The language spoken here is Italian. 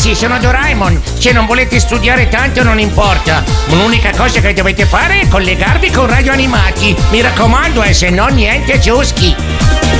Sì, sono Doraemon. Se non volete studiare tanto non importa. L'unica cosa che dovete fare è collegarvi con Radio Animati. Mi raccomando, se no niente giuschi.